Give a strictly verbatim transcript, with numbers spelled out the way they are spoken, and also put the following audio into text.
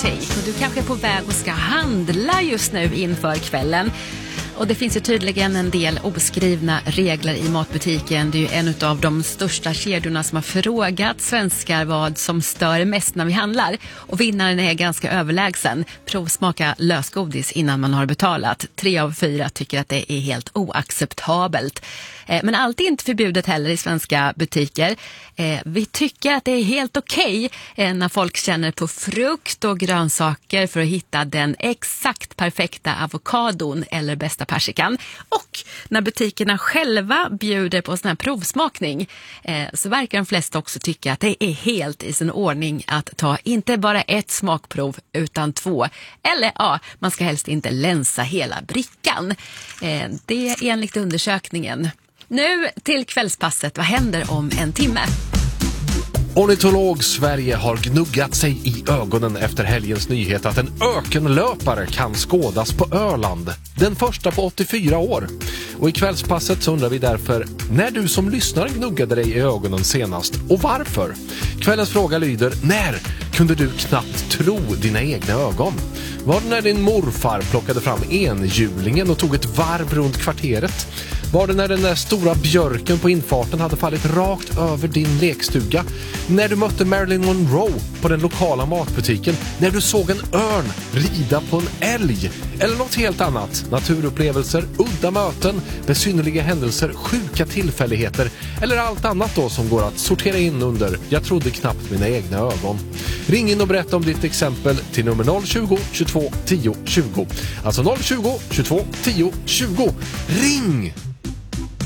Take. Och du kanske är på väg och ska handla just nu inför kvällen. Och det finns ju tydligen en del oskrivna regler i matbutiken. Det är ju en av de största kedjorna som har frågat svenskar vad som stör mest när vi handlar. Och vinnaren är ganska överlägsen. Provsmaka lösgodis innan man har betalat. Tre av fyra tycker att det är helt oacceptabelt. Men allt är inte förbjudet heller i svenska butiker. Vi tycker att det är helt okej när folk känner på frukt och grönsaker för att hitta den exakt perfekta avokadon eller bästa persikan. Och när butikerna själva bjuder på sån här provsmakning så verkar de flesta också tycka att det är helt i sin ordning att ta inte bara ett smakprov utan två. Eller ja, man ska helst inte länsa hela brickan. Det är enligt undersökningen. Nu till kvällspasset. Vad händer om en timme? Ornitolog Sverige har gnuggat sig i ögonen efter helgens nyhet att en ökenlöpare kan skådas på Öland. Den första på åttiofyra år. Och i kvällspasset så undrar vi därför när du som lyssnar gnuggade dig i ögonen senast och varför? Kvällens fråga lyder: när kunde du knappt tro dina egna ögon? Var det när din morfar plockade fram enhjulingen och tog ett varv runt kvarteret? Var det när den där stora björken på infarten hade fallit rakt över din lekstuga? När du mötte Marilyn Monroe på den lokala matbutiken? När du såg en örn rida på en älg? Eller något helt annat? Naturupplevelser, udda möten, besynnerliga händelser, sjuka tillfälligheter eller allt annat då som går att sortera in under jag trodde knappt mina egna ögon. Ring in och berätta om ditt exempel till nummer noll tjugo, tjugotvå, tio, tjugo. Alltså noll tjugo, tjugotvå, tio, tjugo. Ring!